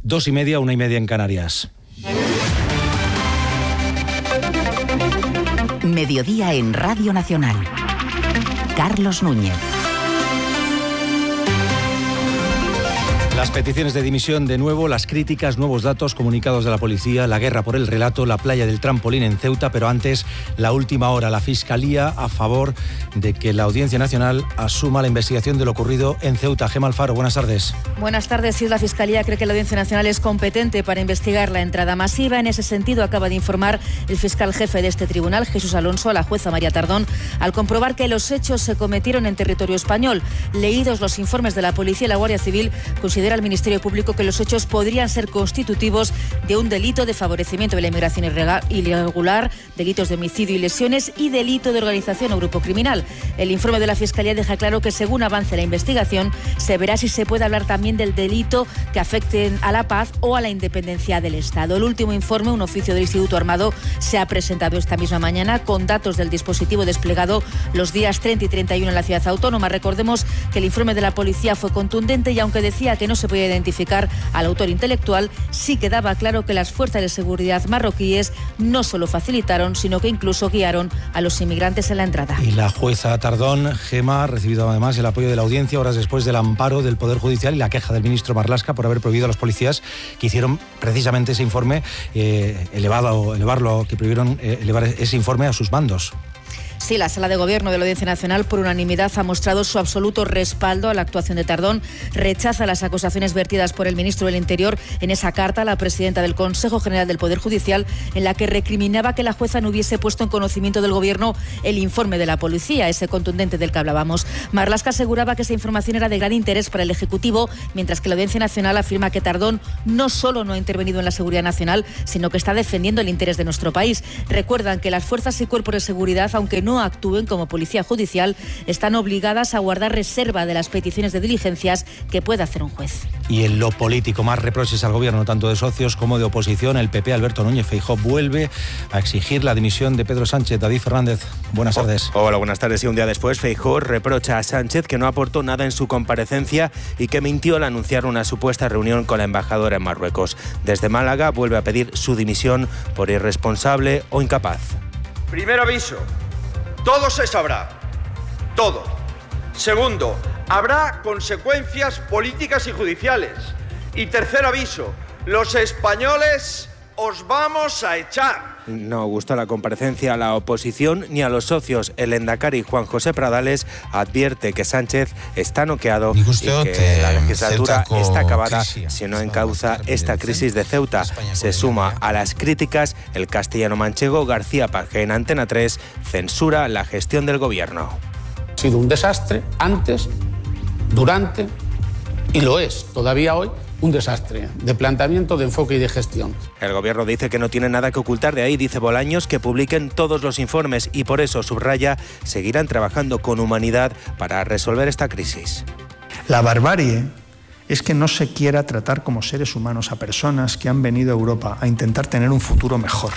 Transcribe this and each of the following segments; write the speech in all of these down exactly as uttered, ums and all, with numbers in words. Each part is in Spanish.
Dos y media, una y media en Canarias. Mediodía en Radio Nacional. Carlos Núñez. Las peticiones de dimisión de nuevo, las críticas, nuevos datos, comunicados de la policía, la guerra por el relato, la playa del trampolín en Ceuta, pero antes, la última hora, la Fiscalía a favor de que la Audiencia Nacional asuma la investigación de lo ocurrido en Ceuta. Gemma Alfaro, buenas tardes. Buenas tardes. Sí, la Fiscalía cree que la Audiencia Nacional es competente para investigar la entrada masiva. En ese sentido, acaba de informar el fiscal jefe de este tribunal, Jesús Alonso, a la jueza María Tardón, al comprobar que los hechos se cometieron en territorio español. Leídos los informes de la Policía y la Guardia Civil, considera el Ministerio Público que los hechos podrían ser constitutivos de un delito de favorecimiento de la inmigración irregular, delitos de homicidio y lesiones y delito de organización o grupo criminal. El informe de la Fiscalía deja claro que según avance la investigación se verá si se puede hablar también del delito que afecten a la paz o a la independencia del Estado. El último informe, un oficio del Instituto Armado, se ha presentado esta misma mañana con datos del dispositivo desplegado los días treinta y treinta y uno en la ciudad autónoma. Recordemos que el informe de la policía fue contundente y aunque decía que no se podía identificar al autor intelectual, sí quedaba claro que las fuerzas de seguridad marroquíes no solo facilitaron, sino que incluso guiaron a los inmigrantes en la entrada. Y la jueza Tardón, Gemma, ha recibido además el apoyo de la audiencia horas después del amparo del Poder Judicial y la queja del ministro Marlaska por haber prohibido a los policías que hicieron precisamente ese informe, eh, elevado, elevarlo, que prohibieron eh, elevar ese informe a sus mandos. Sí, la Sala de Gobierno de la Audiencia Nacional, por unanimidad, ha mostrado su absoluto respaldo a la actuación de Tardón. Rechaza las acusaciones vertidas por el ministro del Interior en esa carta a la presidenta del Consejo General del Poder Judicial, en la que recriminaba que la jueza no hubiese puesto en conocimiento del Gobierno el informe de la policía, ese contundente del que hablábamos. Marlaska aseguraba que esa información era de gran interés para el Ejecutivo, mientras que la Audiencia Nacional afirma que Tardón no solo no ha intervenido en la seguridad nacional, sino que está defendiendo el interés de nuestro país. Recuerdan que las fuerzas y cuerpos de seguridad, aunque no actúen como policía judicial, están obligadas a guardar reserva de las peticiones de diligencias que pueda hacer un juez. Y en lo político, más reproches al gobierno, tanto de socios como de oposición. El P P, Alberto Núñez Feijóo, vuelve a exigir la dimisión de Pedro Sánchez. David Fernández, buenas tardes. Oh, hola, buenas tardes. Y un día después, Feijóo reprocha a Sánchez que no aportó nada en su comparecencia y que mintió al anunciar una supuesta reunión con la embajadora en Marruecos. Desde Málaga vuelve a pedir su dimisión por irresponsable o incapaz. Primer aviso. Todo se sabrá, todo. Segundo, habrá consecuencias políticas y judiciales. Y tercer aviso, los españoles os vamos a echar. No gustó la comparecencia a la oposición ni a los socios. El lehendakari Juan José Pradales advierte que Sánchez está noqueado y que la legislatura está acabada si no encauza esta crisis de Ceuta. Se suma a las críticas el castellano-manchego García Paje. En Antena tres censura la gestión del gobierno. Ha sido un desastre antes, durante y lo es todavía hoy. Un desastre de planteamiento, de enfoque y de gestión. El gobierno dice que no tiene nada que ocultar, de ahí dice Bolaños que publiquen todos los informes y por eso, subraya, seguirán trabajando con humanidad para resolver esta crisis. La barbarie es que no se quiera tratar como seres humanos a personas que han venido a Europa a intentar tener un futuro mejor.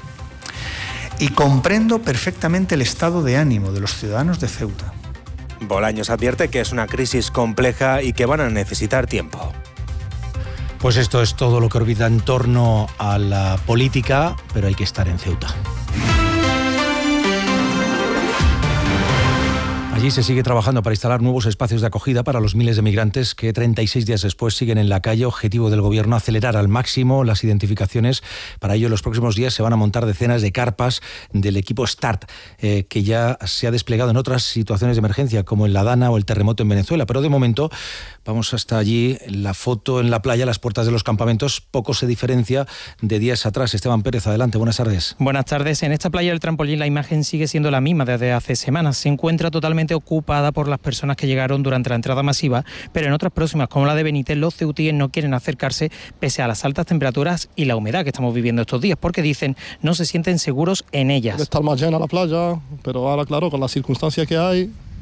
Y comprendo perfectamente el estado de ánimo de los ciudadanos de Ceuta. Bolaños advierte que es una crisis compleja y que van a necesitar tiempo. Pues esto es todo lo que orbita en torno a la política, pero hay que estar en Ceuta. Allí se sigue trabajando para instalar nuevos espacios de acogida para los miles de migrantes que treinta y seis días después siguen en la calle. Objetivo del gobierno, acelerar al máximo las identificaciones. Para ello, en los próximos días se van a montar decenas de carpas del equipo START, eh, que ya se ha desplegado en otras situaciones de emergencia, como en la Dana o el terremoto en Venezuela. Pero de momento, vamos hasta allí. La foto en la playa, las puertas de los campamentos, poco se diferencia de días atrás. Esteban Pérez, adelante, buenas tardes. Buenas tardes. En esta playa del Trampolín la imagen sigue siendo la misma desde hace semanas. Se encuentra totalmente ocupada por las personas que llegaron durante la entrada masiva, pero en otras próximas, como la de Benítez, los ceutíes no quieren acercarse pese a las altas temperaturas y la humedad que estamos viviendo estos días, porque dicen no se sienten seguros en ellas. Está más llena la playa, pero ahora claro, con las circunstancias que hay,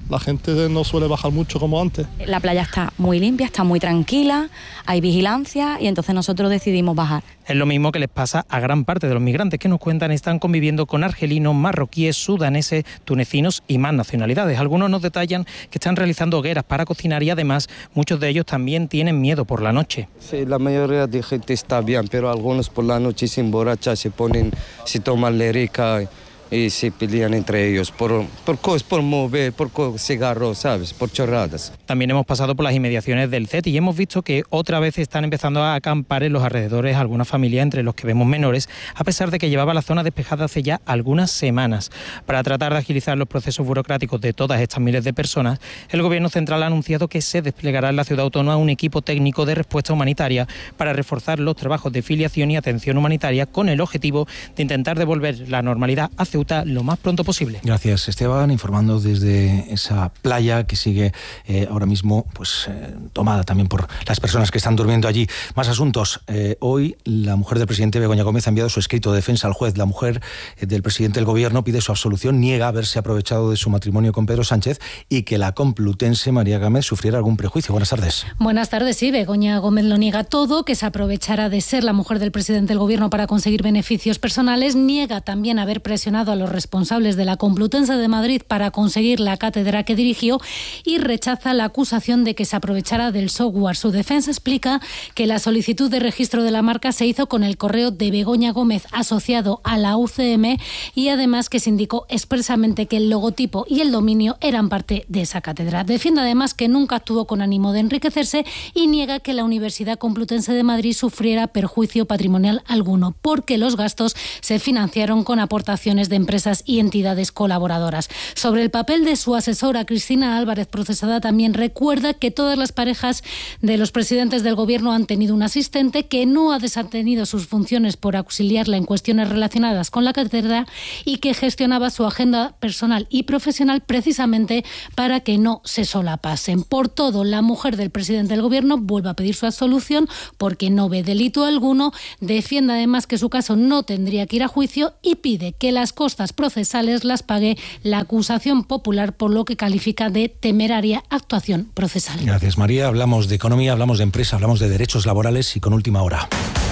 La gente no suele bajar mucho como antes. La playa está muy limpia, está muy tranquila, hay vigilancia y entonces nosotros decidimos bajar. Es lo mismo que les pasa a gran parte de los migrantes que nos cuentan están conviviendo con argelinos, marroquíes, sudaneses, tunecinos y más nacionalidades. Algunos nos detallan que están realizando hogueras para cocinar y además muchos de ellos también tienen miedo por la noche. Sí, la mayoría de gente está bien, pero algunos por la noche se emborrachan, se ponen, se toman lérica y se pelean entre ellos por, por cosas, por mover, por cigarros, ¿sabes? Por chorradas. También hemos pasado por las inmediaciones del C E T y hemos visto que otra vez están empezando a acampar en los alrededores algunas familias, entre los que vemos menores, a pesar de que llevaba la zona despejada hace ya algunas semanas. Para tratar de agilizar los procesos burocráticos de todas estas miles de personas, el Gobierno central ha anunciado que se desplegará en la ciudad autónoma un equipo técnico de respuesta humanitaria para reforzar los trabajos de filiación y atención humanitaria con el objetivo de intentar devolver la normalidad a Ceuta lo más pronto posible. Gracias, Esteban, informando desde esa playa que sigue eh, ahora mismo pues eh, tomada también por las personas que están durmiendo allí. Más asuntos. Eh, hoy la mujer del presidente Begoña Gómez ha enviado su escrito de defensa al juez. La mujer eh, del presidente del Gobierno pide su absolución, niega haberse aprovechado de su matrimonio con Pedro Sánchez y que la complutense María Gámez sufriera algún prejuicio. Buenas tardes. Buenas tardes, sí. Begoña Gómez lo niega todo, que se aprovechara de ser la mujer del presidente del Gobierno para conseguir beneficios personales. Niega también haber presionado a los responsables de la Complutense de Madrid para conseguir la cátedra que dirigió y rechaza la acusación de que se aprovechara del software. Su defensa explica que la solicitud de registro de la marca se hizo con el correo de Begoña Gómez asociado a la U C M y además que se indicó expresamente que el logotipo y el dominio eran parte de esa cátedra. Defiende además que nunca actuó con ánimo de enriquecerse y niega que la Universidad Complutense de Madrid sufriera perjuicio patrimonial alguno, porque los gastos se financiaron con aportaciones de empresas y entidades colaboradoras. Sobre el papel de su asesora, Cristina Álvarez, procesada, también recuerda que todas las parejas de los presidentes del Gobierno han tenido un asistente que no ha desatendido sus funciones por auxiliarla en cuestiones relacionadas con la cátedra y que gestionaba su agenda personal y profesional precisamente para que no se solapasen. Por todo, la mujer del presidente del Gobierno vuelve a pedir su absolución porque no ve delito alguno, defiende además que su caso no tendría que ir a juicio y pide que las costas procesales las pague la acusación popular, por lo que califica de temeraria actuación procesal. Gracias, María. Hablamos de economía, hablamos de empresa, hablamos de derechos laborales y con última hora.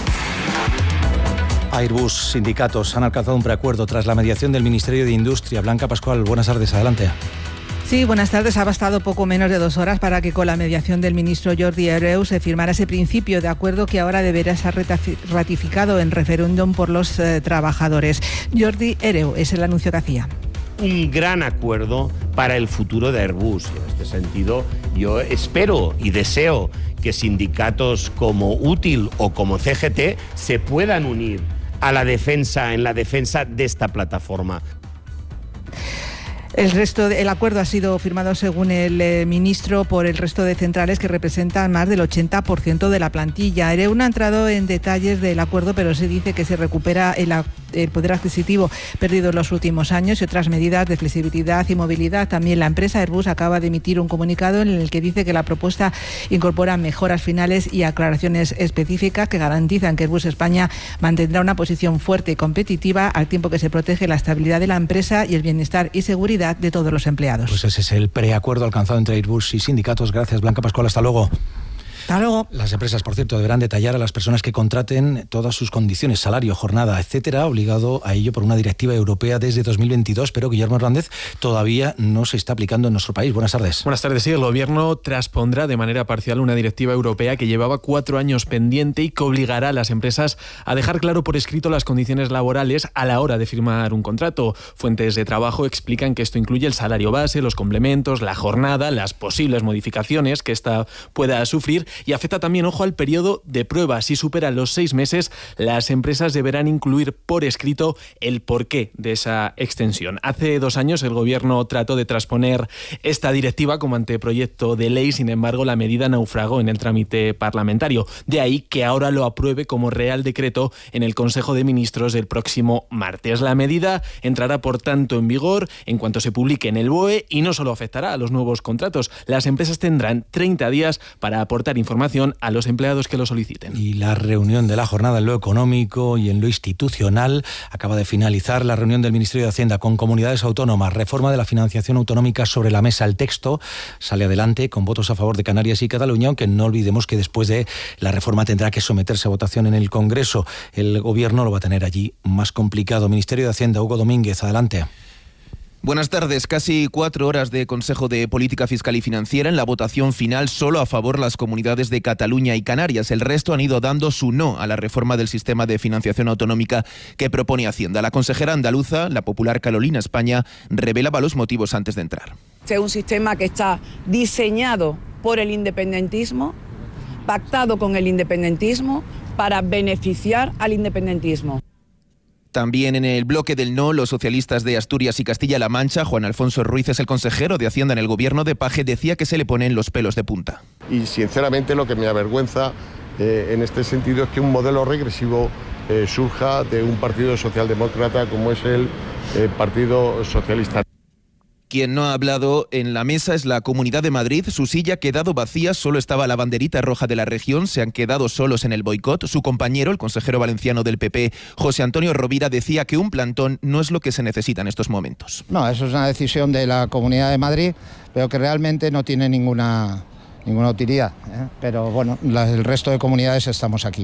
Airbus, sindicatos han alcanzado un preacuerdo tras la mediación del Ministerio de Industria. Blanca Pascual, buenas tardes, adelante. Sí, buenas tardes. Ha bastado poco menos de dos horas para que con la mediación del ministro Jordi Hereu se firmara ese principio de acuerdo que ahora deberá ser ratificado en referéndum por los eh, trabajadores. Jordi Hereu es el anuncio que hacía. Un gran acuerdo para el futuro de Airbus. En este sentido, yo espero y deseo que sindicatos como Útil o como C G T se puedan unir a la defensa, en la defensa de esta plataforma. El resto, el acuerdo ha sido firmado, según el eh, ministro, por el resto de centrales que representan más del ochenta por ciento de la plantilla. Hereu no ha entrado en detalles del acuerdo, pero se dice que se recupera el, el poder adquisitivo perdido en los últimos años y otras medidas de flexibilidad y movilidad. También la empresa Airbus acaba de emitir un comunicado en el que dice que la propuesta incorpora mejoras finales y aclaraciones específicas que garantizan que Airbus España mantendrá una posición fuerte y competitiva al tiempo que se protege la estabilidad de la empresa y el bienestar y seguridad de todos los empleados. Pues ese es el preacuerdo alcanzado entre Airbus y sindicatos. Gracias, Blanca Pascual. Hasta luego. Hasta luego. Las empresas, por cierto, deberán detallar a las personas que contraten todas sus condiciones, salario, jornada, etcétera, obligado a ello por una directiva europea desde dos mil veintidós, pero Guillermo Hernández todavía no se está aplicando en nuestro país. Buenas tardes. Buenas tardes. Sí, el Gobierno transpondrá de manera parcial una directiva europea que llevaba cuatro años pendiente y que obligará a las empresas a dejar claro por escrito las condiciones laborales a la hora de firmar un contrato. Fuentes de trabajo explican que esto incluye el salario base, los complementos, la jornada, las posibles modificaciones que ésta pueda sufrir y afecta también, ojo, al periodo de prueba. Si supera los seis meses, las empresas deberán incluir por escrito el porqué de esa extensión. Hace dos años el Gobierno trató de transponer esta directiva como anteproyecto de ley, sin embargo la medida naufragó en el trámite parlamentario. De ahí que ahora lo apruebe como Real Decreto en el Consejo de Ministros del próximo martes. La medida entrará, por tanto, en vigor en cuanto se publique en el B O E y no solo afectará a los nuevos contratos. Las empresas tendrán treinta días para aportar información a los empleados que lo soliciten. Y la reunión de la jornada en lo económico y en lo institucional acaba de finalizar la reunión del Ministerio de Hacienda con comunidades autónomas, reforma de la financiación autonómica sobre la mesa. El texto sale adelante con votos a favor de Canarias y Cataluña, aunque no olvidemos que después de la reforma tendrá que someterse a votación en el Congreso. El Gobierno lo va a tener allí más complicado. Ministerio de Hacienda, Hugo Domínguez, adelante. Buenas tardes. Casi cuatro horas de Consejo de Política Fiscal y Financiera. En la votación final, solo a favor las comunidades de Cataluña y Canarias. El resto han ido dando su no a la reforma del sistema de financiación autonómica que propone Hacienda. La consejera andaluza, la popular Carolina España, revelaba los motivos antes de entrar. Este es un sistema que está diseñado por el independentismo, pactado con el independentismo, para beneficiar al independentismo. También en el bloque del no, los socialistas de Asturias y Castilla-La Mancha. Juan Alfonso Ruiz es el consejero de Hacienda en el gobierno de Paje, decía que se le ponen los pelos de punta. Y sinceramente lo que me avergüenza eh, en este sentido es que un modelo regresivo eh, surja de un partido socialdemócrata como es el eh, Partido Socialista. Quien no ha hablado en la mesa es la Comunidad de Madrid. Su silla ha quedado vacía, solo estaba la banderita roja de la región. Se han quedado solos en el boicot. Su compañero, el consejero valenciano del P P, José Antonio Rovira, decía que un plantón no es lo que se necesita en estos momentos. No, eso es una decisión de la Comunidad de Madrid, pero que realmente no tiene ninguna, ninguna utilidad, ¿eh? Pero bueno, la, el resto de comunidades estamos aquí.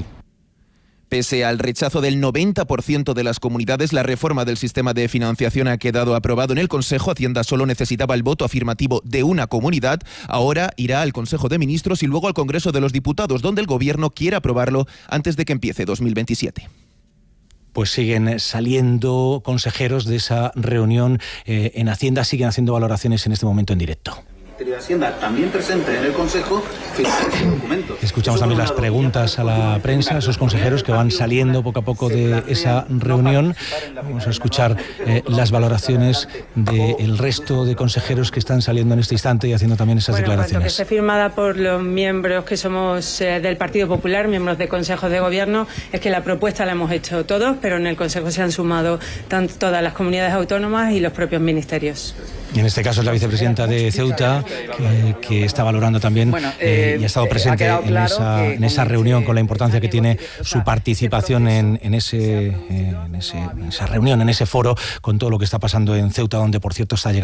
Pese al rechazo del noventa por ciento de las comunidades, la reforma del sistema de financiación ha quedado aprobado en el Consejo. Hacienda solo necesitaba el voto afirmativo de una comunidad. Ahora irá al Consejo de Ministros y luego al Congreso de los Diputados, donde el Gobierno quiere aprobarlo antes de que empiece dos mil veintisiete. Pues siguen saliendo consejeros de esa reunión eh, en Hacienda, siguen haciendo valoraciones en este momento en directo. Ministerio de Hacienda también presente en el Consejo documentos. Escuchamos también las preguntas a la prensa, esos consejeros que van saliendo poco a poco de esa reunión. Vamos a escuchar eh, las valoraciones del resto de consejeros que están saliendo en este instante y haciendo también esas bueno, declaraciones. Pues lo que esté firmada por los miembros que somos eh, del Partido Popular, miembros de Consejo de Gobierno, es que la propuesta la hemos hecho todos, pero en el Consejo se han sumado tanto todas las comunidades autónomas y los propios ministerios. Y en este caso es la vicepresidenta de Ceuta, que, que está valorando también bueno, eh, eh, y ha estado presente ha en, claro esa, en esa reunión con la importancia que tiene su participación en, en, ese, eh, en, ese, en esa reunión, en ese foro, con todo lo que está pasando en Ceuta, donde por cierto está llegando